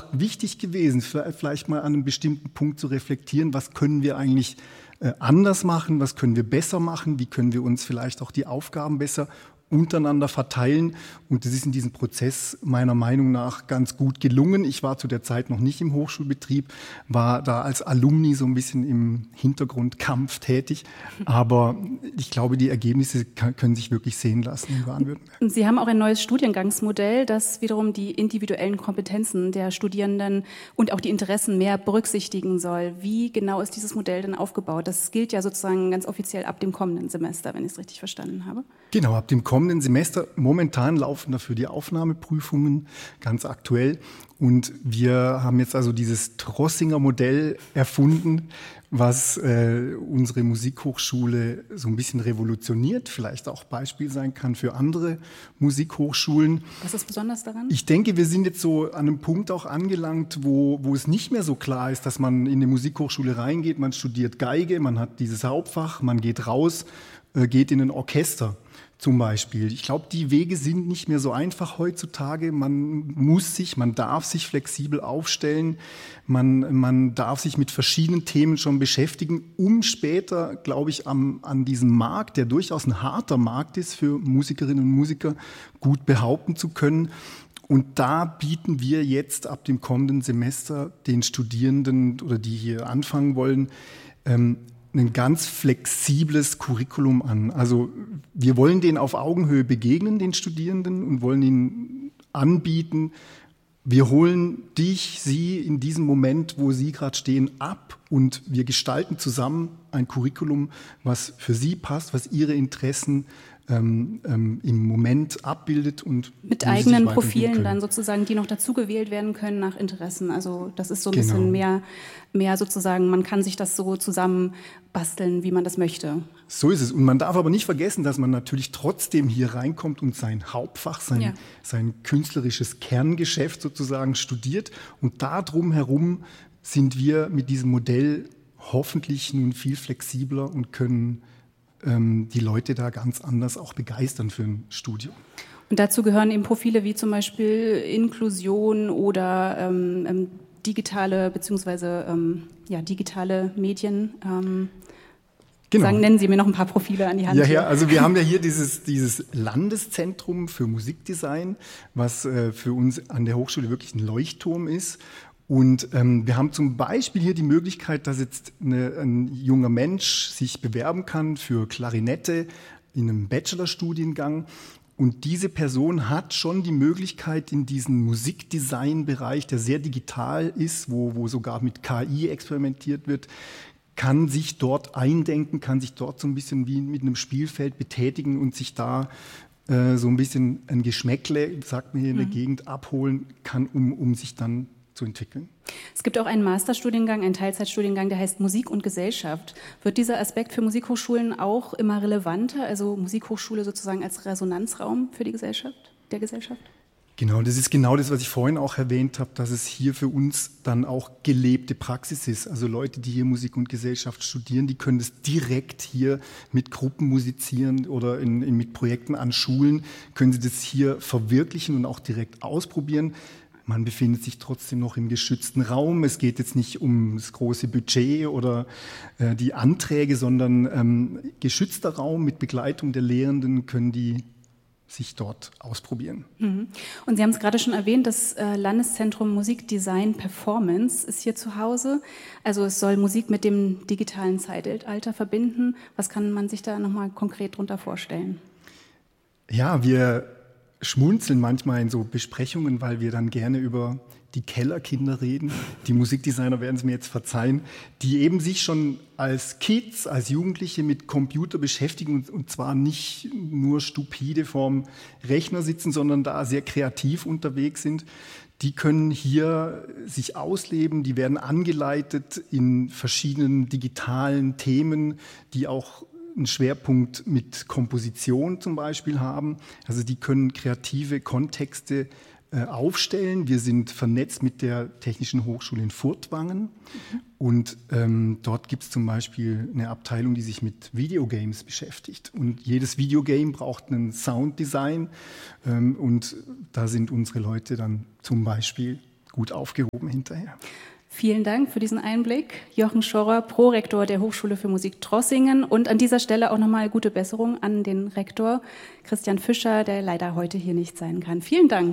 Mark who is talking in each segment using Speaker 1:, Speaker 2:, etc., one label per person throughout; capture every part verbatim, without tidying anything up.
Speaker 1: wichtig gewesen, vielleicht mal an einem bestimmten Punkt zu reflektieren, was können wir eigentlich äh, anders machen, was können wir besser machen, wie können wir uns vielleicht auch die Aufgaben besser untereinander verteilen. Und das ist in diesem Prozess meiner Meinung nach ganz gut gelungen. Ich war zu der Zeit noch nicht im Hochschulbetrieb, war da als Alumni so ein bisschen im Hintergrundkampf tätig. Aber ich glaube, die Ergebnisse können sich wirklich sehen lassen in Baden-Württemberg.
Speaker 2: Sie haben auch ein neues Studiengangsmodell, das wiederum die individuellen Kompetenzen der Studierenden und auch die Interessen mehr berücksichtigen soll. Wie genau ist dieses Modell denn aufgebaut? Das gilt ja sozusagen ganz offiziell ab dem kommenden Semester, wenn ich es richtig verstanden habe.
Speaker 1: Genau, ab dem kommenden Semester. Momentan laufen dafür die Aufnahmeprüfungen, ganz aktuell. Und wir haben jetzt also dieses Trossinger Modell erfunden, was äh, unsere Musikhochschule so ein bisschen revolutioniert, vielleicht auch Beispiel sein kann für andere Musikhochschulen.
Speaker 2: Was ist besonders daran?
Speaker 1: Ich denke, wir sind jetzt so an einem Punkt auch angelangt, wo, wo es nicht mehr so klar ist, dass man in eine Musikhochschule reingeht, man studiert Geige, man hat dieses Hauptfach, man geht raus, äh, geht in ein Orchester. Zum Beispiel. Ich glaube, die Wege sind nicht mehr so einfach heutzutage. Man muss sich, man darf sich flexibel aufstellen. Man, man darf sich mit verschiedenen Themen schon beschäftigen, um später, glaube ich, am, an diesem Markt, der durchaus ein harter Markt ist für Musikerinnen und Musiker, gut behaupten zu können. Und da bieten wir jetzt ab dem kommenden Semester den Studierenden oder die hier anfangen wollen, ähm, ein ganz flexibles Curriculum an. Also wir wollen denen auf Augenhöhe begegnen, den Studierenden, und wollen ihnen anbieten, wir holen dich, sie in diesem Moment, wo sie gerade stehen, ab, und wir gestalten zusammen ein Curriculum, was für sie passt, was ihre Interessen ähm, ähm, im Moment abbildet. Und
Speaker 2: mit eigenen Profilen dann sozusagen, die noch dazu gewählt werden können nach Interessen. Also das ist so ein
Speaker 1: genau.
Speaker 2: bisschen mehr, mehr sozusagen, man kann sich das so zusammen basteln, wie man das möchte.
Speaker 1: So ist es. Und man darf aber nicht vergessen, dass man natürlich trotzdem hier reinkommt und sein Hauptfach, sein, ja. sein künstlerisches Kerngeschäft sozusagen studiert. Und da drum herum sind wir mit diesem Modell hoffentlich nun viel flexibler und können ähm, die Leute da ganz anders auch begeistern für ein Studium.
Speaker 2: Und dazu gehören eben Profile wie zum Beispiel Inklusion oder ähm, ähm, digitale beziehungsweise ähm, ja, digitale Medien. Ähm, genau. Sagen, nennen Sie mir noch ein paar Profile an die Hand.
Speaker 1: Ja, ja, also wir haben ja hier dieses, dieses Landeszentrum für Musikdesign, was äh, für uns an der Hochschule wirklich ein Leuchtturm ist. Und ähm, wir haben zum Beispiel hier die Möglichkeit, dass jetzt eine, ein junger Mensch sich bewerben kann für Klarinette in einem Bachelorstudiengang. Und diese Person hat schon die Möglichkeit, in diesen Musikdesign-Bereich, der sehr digital ist, wo, wo sogar mit K I experimentiert wird, kann sich dort eindenken, kann sich dort so ein bisschen wie mit einem Spielfeld betätigen und sich da äh, so ein bisschen ein Geschmäckle, sagt man hier in der mhm. Gegend, abholen kann, um, um sich dann zu entwickeln.
Speaker 2: Es gibt auch einen Masterstudiengang, einen Teilzeitstudiengang, der heißt Musik und Gesellschaft. Wird dieser Aspekt für Musikhochschulen auch immer relevanter, also Musikhochschule sozusagen als Resonanzraum für die Gesellschaft, der Gesellschaft?
Speaker 1: Genau, das ist genau das, was ich vorhin auch erwähnt habe, dass es hier für uns dann auch gelebte Praxis ist. Also Leute, die hier Musik und Gesellschaft studieren, die können das direkt hier mit Gruppen musizieren oder in, in, mit Projekten an Schulen, können sie das hier verwirklichen und auch direkt ausprobieren. Man befindet sich trotzdem noch im geschützten Raum. Es geht jetzt nicht um das große Budget oder äh, die Anträge, sondern ähm, geschützter Raum mit Begleitung der Lehrenden können die sich dort ausprobieren.
Speaker 2: Mhm. Und Sie haben es gerade schon erwähnt, das äh, Landeszentrum Musik, Design, Performance ist hier zu Hause. Also es soll Musik mit dem digitalen Zeitalter verbinden. Was kann man sich da nochmal konkret drunter vorstellen?
Speaker 1: Ja, wir schmunzeln manchmal in so Besprechungen, weil wir dann gerne über die Kellerkinder reden. Die Musikdesigner werden es mir jetzt verzeihen, die eben sich schon als Kids, als Jugendliche mit Computer beschäftigen und zwar nicht nur stupide vorm Rechner sitzen, sondern da sehr kreativ unterwegs sind. Die können hier sich ausleben, die werden angeleitet in verschiedenen digitalen Themen, die auch einen Schwerpunkt mit Komposition zum Beispiel haben. Also die können kreative Kontexte äh, aufstellen. Wir sind vernetzt mit der Technischen Hochschule in Furtwangen. Mhm. Und ähm, dort gibt es zum Beispiel eine Abteilung, die sich mit Videogames beschäftigt. Und jedes Videogame braucht einen Sounddesign. Ähm, und da sind unsere Leute dann zum Beispiel gut aufgehoben hinterher.
Speaker 2: Vielen Dank für diesen Einblick. Jochen Schorrer, Prorektor der Hochschule für Musik Trossingen. Und an dieser Stelle auch nochmal gute Besserung an den Rektor Christian Fischer, der leider heute hier nicht sein kann. Vielen Dank.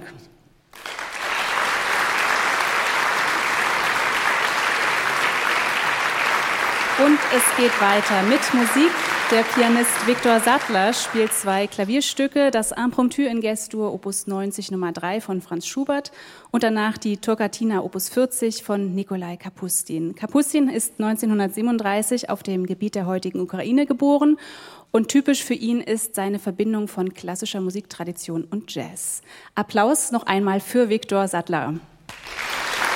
Speaker 2: Und es geht weiter mit Musik. Der Pianist Viktor Sattler spielt zwei Klavierstücke, das Impromptu in G-Dur Opus neunzig Nummer drei von Franz Schubert und danach die Toccata Opus vierzig von Nikolai Kapustin. Kapustin ist neunzehnhundertsiebenunddreißig auf dem Gebiet der heutigen Ukraine geboren und typisch für ihn ist seine Verbindung von klassischer Musiktradition und Jazz. Applaus noch einmal für Viktor Sattler.